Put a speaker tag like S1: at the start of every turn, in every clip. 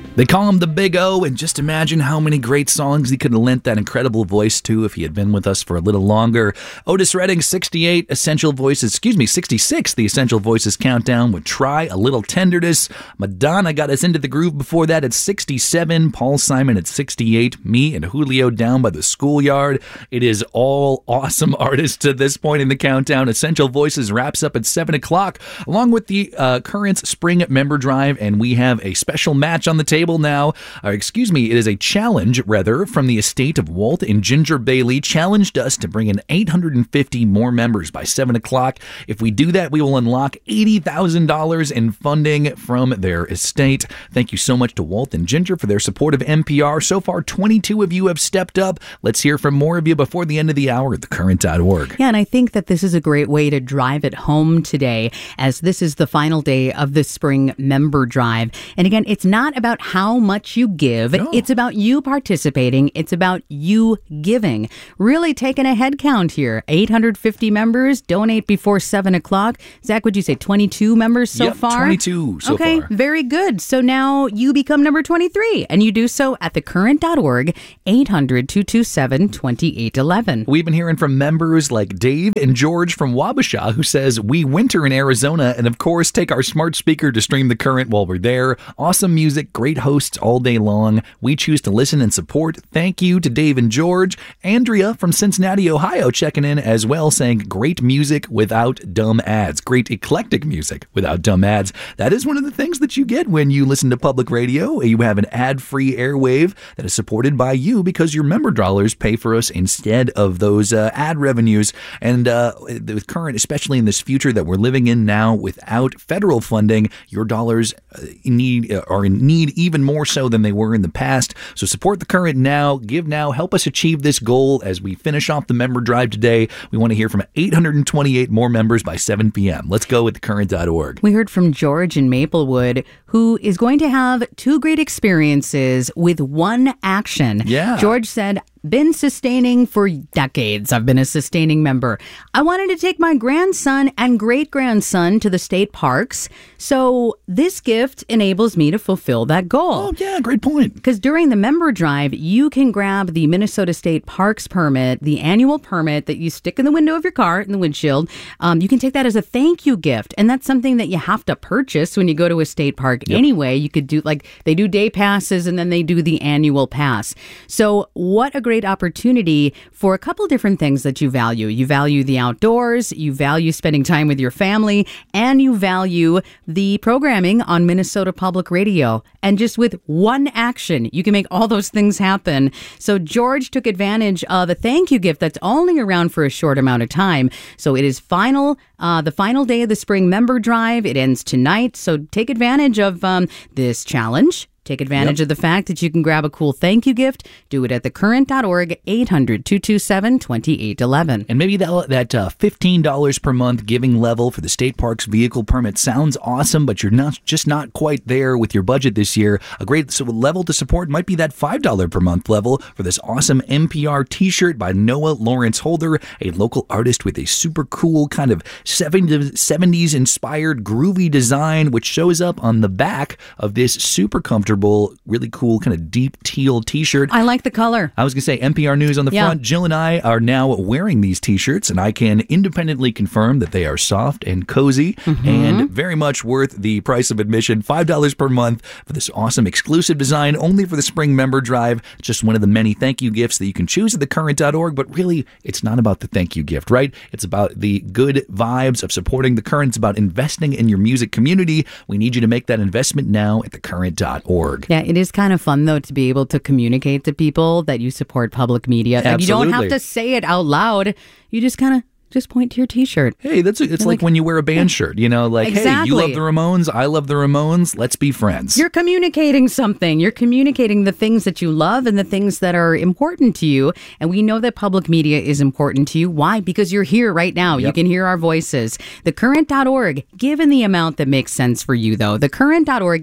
S1: They call him the Big O, and just imagine how many great songs he could have lent that incredible voice to if he had been with us for a little longer. Otis Redding, 66, the Essential Voices countdown would Try a Little Tenderness. Madonna got us into the groove before that at 67. Paul Simon at 68. Me and Julio Down by the Schoolyard. It is all awesome artists to this point in the countdown. Essential Voices wraps up at 7 o'clock, along with the Currents Spring Member Drive, and we have a special match on the table now. It is a challenge, rather, from the estate of Walt and Ginger Bailey. Challenged us to bring in 850 more members by 7 o'clock. If we do that, we will unlock $80,000 in funding from their estate. Thank you so much to Walt and Ginger for their support of NPR. So far, 22 of you have stepped up. Let's hear from more of you before the end of the hour at thecurrent.org.
S2: Yeah, and I think that this is a great way to drive it home today, as this is the final day of the Spring Member Drive. And again, it's not about how much you give. No. It's about you participating. It's about you giving. Really taking a head count here. 850 members. Donate before 7 o'clock. Zach, would you say 22 members so far?
S1: 22 so far.
S2: Okay, very good. So now you become number 23, and you do so at thecurrent.org, 800-227-2811.
S1: We've been hearing from members like Dave and George from Wabasha, who says, we winter in Arizona and, of course, take our smart speaker to stream the Current while we're there. Awesome music, great hosts all day long. We choose to listen and support. Thank you to Dave and George. Andrea from Cincinnati, Ohio, checking in as well, saying great music without dumb ads. Great eclectic music without dumb ads. That is one of the things that you get when you listen to public radio. You have an ad-free airwave that is supported by you because your member dollars pay for us instead of those ad revenues. And with Current, especially in this future that we're living in now without federal funding, your dollars are in need even more so than they were in the past. So support the Current now, give now, help us achieve this goal as we finish off the member drive today. We want to hear from 828 more members by 7 p.m. Let's go with thecurrent.org.
S2: We heard from George in Maplewood, who is going to have two great experiences with one action.
S1: Yeah.
S2: George said, been sustaining for decades. I've been a sustaining member. I wanted to take my grandson and great-grandson to the state parks, so this gift enables me to fulfill that goal.
S1: Oh, yeah, great point.
S2: Because during the member drive, you can grab the Minnesota State Parks permit, the annual permit that you stick in the window of your car, in the windshield. You can take that as a thank you gift, and that's something that you have to purchase when you go to a state park anyway. You could do, like, they do day passes, and then they do the annual pass. So what a great opportunity for a couple different things that you value. You value the outdoors, you value spending time with your family, and you value the programming on Minnesota Public Radio. And just with one action, you can make all those things happen. So George took advantage of a thank you gift that's only around for a short amount of time. So it is the final day of the Spring Member Drive. It ends tonight. So take advantage of this challenge. Take advantage of the fact that you can grab a cool thank you gift. Do it at thecurrent.org, 800-227-2811.
S1: And maybe that $15 per month giving level for the state parks vehicle permit sounds awesome, but you're not quite there with your budget this year. A great level to support might be that $5 per month level for this awesome NPR t-shirt by Noah Lawrence Holder, a local artist with a super cool kind of 70s inspired groovy design, which shows up on the back of this super comfortable, really cool kind of deep teal t-shirt.
S2: I like the color.
S1: I was going to say NPR News on the front. Jill and I are now wearing these t-shirts, and I can independently confirm that they are soft and cozy and very much worth the price of admission, $5 per month for this awesome exclusive design only for the Spring Member Drive. It's just one of the many thank you gifts that you can choose at thecurrent.org, but really it's not about the thank you gift, right? It's about the good vibes of supporting the Current. It's about investing in your music community. We need you to make that investment now at thecurrent.org.
S2: Yeah, it is kind of fun, though, to be able to communicate to people that you support public media. Like, you don't have to say it out loud. You just kind of just point to your t-shirt.
S1: Hey, it's like when you wear a band shirt, you know, like,
S2: exactly.
S1: Hey, you love the Ramones, I love the Ramones, let's be friends.
S2: You're communicating something. You're communicating the things that you love and the things that are important to you. And we know that public media is important to you. Why? Because you're here right now. You can hear our voices. Thecurrent.org, given the amount that makes sense for you, though. Thecurrent.org,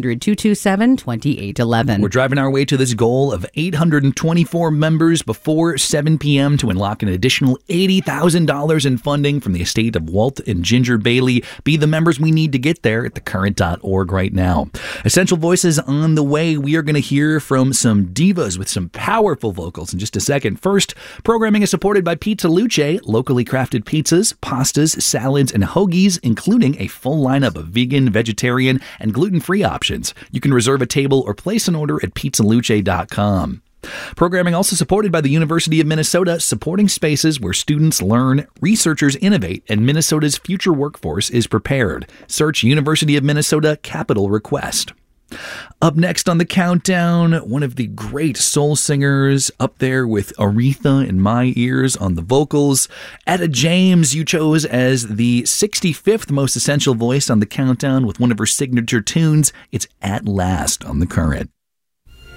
S2: 800-227-2811.
S1: We're driving our way to this goal of 824 members before 7 p.m. to unlock an additional $80,000 $1,000 in funding from the estate of Walt and Ginger Bailey. Be the members we need to get there at thecurrent.org right now. Essential Voices on the way. We are going to hear from some divas with some powerful vocals in just a second. First, programming is supported by Pizza Luce, locally crafted pizzas, pastas, salads, and hoagies, including a full lineup of vegan, vegetarian, and gluten-free options. You can reserve a table or place an order at pizzaluce.com. Programming also supported by the University of Minnesota, supporting spaces where students learn, researchers innovate, and Minnesota's future workforce is prepared. Search University of Minnesota Capital Request. Up next on the countdown, one of the great soul singers, up there with Aretha in my ears on the vocals. Etta James you chose as the 65th most essential voice on the countdown with one of her signature tunes. It's At Last on The Current.